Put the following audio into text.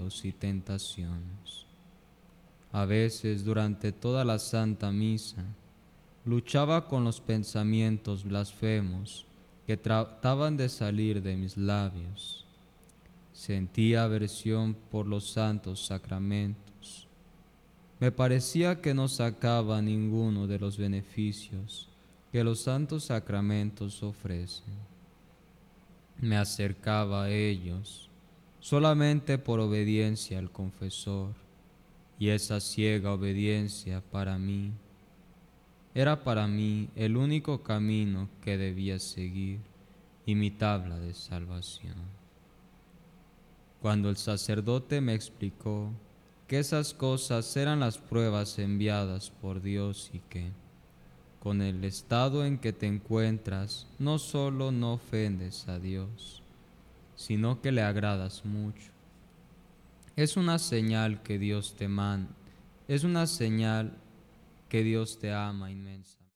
pecados y tentaciones. A veces, durante toda la Santa Misa, luchaba con los pensamientos blasfemos que trataban de salir de mis labios. Sentía aversión por los santos sacramentos. Me parecía que no sacaba ninguno de los beneficios que los santos sacramentos ofrecen. Me acercaba a ellos solamente por obediencia al confesor, y esa ciega obediencia era para mí el único camino que debía seguir y mi tabla de salvación. Cuando el sacerdote me explicó que esas cosas eran las pruebas enviadas por Dios y que, con el estado en que te encuentras, no solo no ofendes a Dios, sino que le agradas mucho. Es una señal que Dios te ama inmensamente.